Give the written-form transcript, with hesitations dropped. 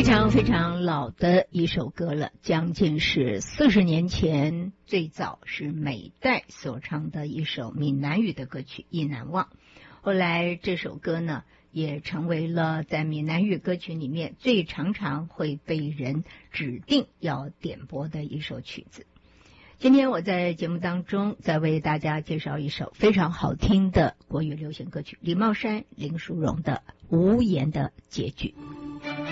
常非常老的一首歌了，将近是40年前，最早是美代所唱的一首闽南语的歌曲《意难忘》。后来这首歌呢，也成为了在闽南语歌曲里面最常会被人指定要点播的一首曲子。今天我在节目当中再为大家介绍一首非常好听的国语流行歌曲，李茂山、林淑荣的《无言的结局》。